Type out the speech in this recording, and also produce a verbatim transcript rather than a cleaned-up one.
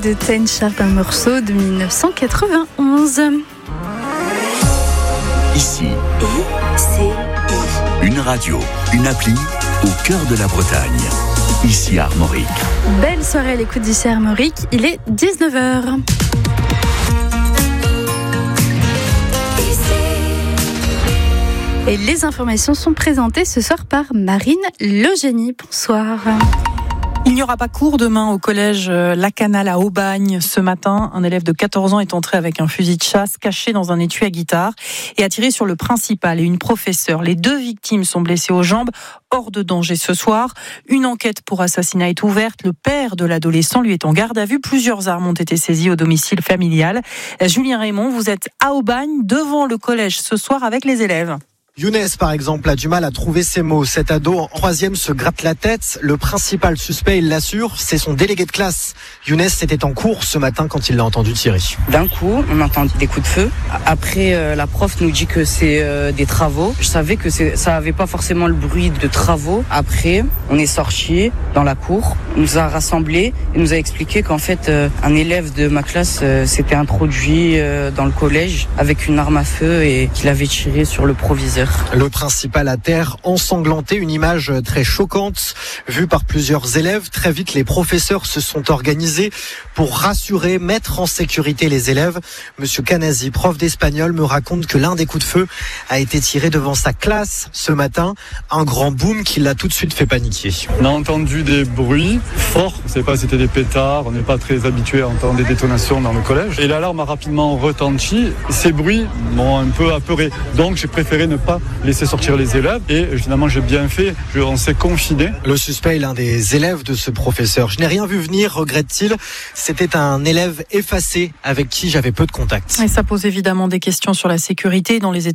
de Ten Sharp, un morceau de dix-neuf cent quatre-vingt-onze. Ici, I C I. une radio, une appli au cœur de la Bretagne. Ici Armorique. Belle soirée à l'écoute d'ici Armorique, il est dix-neuf heures. Et les informations sont présentées ce soir par Marine Legénie. Bonsoir. Il n'y aura pas cours demain au collège La Canale à Aubagne. Ce matin, un élève de quatorze ans est entré avec un fusil de chasse caché dans un étui à guitare et a tiré sur le principal et une professeure. Les deux victimes sont blessées aux jambes, hors de danger ce soir. Une enquête pour assassinat est ouverte. Le père de l'adolescent lui est en garde à vue. Plusieurs armes ont été saisies au domicile familial. Julien Raymond, vous êtes à Aubagne, devant le collège ce soir avec les élèves. Younes, par exemple, a du mal à trouver ses mots. Cet ado en troisième se gratte la tête. Le principal suspect, il l'assure, c'est son délégué de classe. Younes était en cours ce matin quand il l'a entendu tirer. D'un coup, on entend des coups de feu. Après, euh, la prof nous dit que c'est euh, des travaux. Je savais que c'est, ça avait pas forcément le bruit de travaux. Après, on est sorti dans la cour, on nous a rassemblés et nous a expliqué qu'en fait, euh, un élève de ma classe euh, s'était introduit euh, dans le collège avec une arme à feu et qu'il avait tiré sur le proviseur. Le principal à terre, ensanglanté, une image très choquante vue par plusieurs élèves. Très vite, les professeurs se sont organisés pour rassurer, mettre en sécurité les élèves. Monsieur Canasi, prof d'espagnol, me raconte que l'un des coups de feu a été tiré devant sa classe ce matin. Un grand boom qui l'a tout de suite fait paniquer. On a entendu des bruits forts. On ne sait pas si c'était des pétards. On n'est pas très habitué à entendre des détonations dans le collège. Et l'alarme a rapidement retenti. Ces bruits m'ont un peu apeuré. Donc, j'ai préféré ne pas laisser sortir les élèves et finalement j'ai bien fait, je, on s'est confiné. Le suspect est l'un des élèves de ce professeur. Je n'ai rien vu venir, regrette-t-il. C'était un élève effacé avec qui j'avais peu de contact. Et ça pose évidemment des questions sur la sécurité dans les